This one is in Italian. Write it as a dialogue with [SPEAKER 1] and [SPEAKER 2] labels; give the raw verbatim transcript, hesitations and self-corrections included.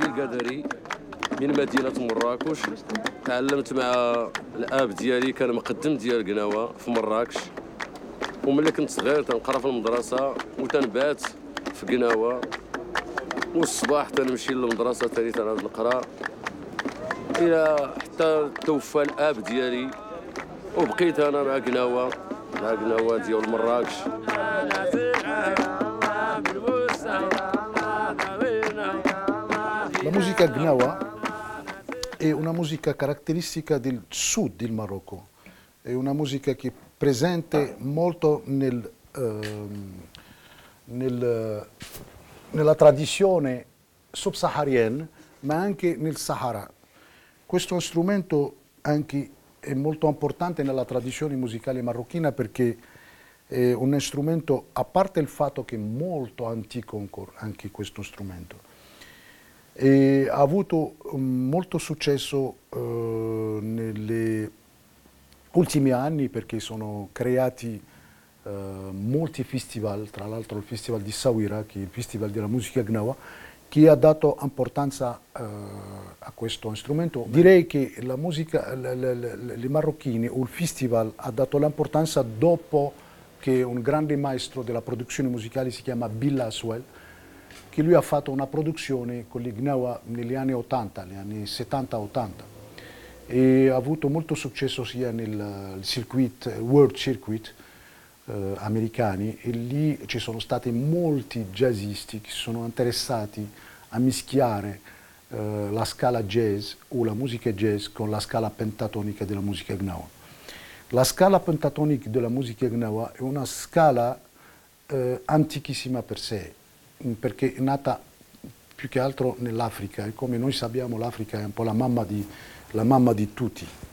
[SPEAKER 1] نبيل قادري من مدينة مراكش. تعلمت مع الاب ديالي كان مقدم ديال قناوة في مراكش، وملي كنت صغير تنقرا في المدرسة وتنبات في قناوة، والصباح تنمشي للمدرسة تاني تنعاود نقرا إلى حتى توفى الاب ديالي، وبقيت انا مع قناوة مع قناوة ديال مراكش.
[SPEAKER 2] La musica gnawa è una musica caratteristica del sud del Marocco, è una musica che è presente molto nel, ehm, nel, nella tradizione subsahariana, ma anche nel Sahara. Questo strumento anche è molto importante nella tradizione musicale marocchina perché è un strumento, a parte il fatto che è molto antico ancora, anche questo strumento, e ha avuto um, molto successo uh, negli ultimi anni perché sono creati uh, molti festival, tra l'altro il festival di Sawira, che è il festival della musica gnawa, che ha dato importanza uh, a questo strumento. Direi che la musica, le, le, le, le marocchine o il festival ha dato l'importanza dopo che un grande maestro della produzione musicale si chiama Bilal Aswel, che lui ha fatto una produzione con gli gnawa negli anni ottanta, negli anni settanta ottanta, e ha avuto molto successo sia nel circuit, world circuit eh, americani, e lì ci sono stati molti jazzisti che si sono interessati a mischiare eh, la scala jazz o la musica jazz con la scala pentatonica della musica gnawa. La scala pentatonica della musica gnawa è una scala eh, antichissima per sé, perché è nata più che altro nell'Africa, e come noi sappiamo l'Africa è un po' la mamma di, la mamma di tutti.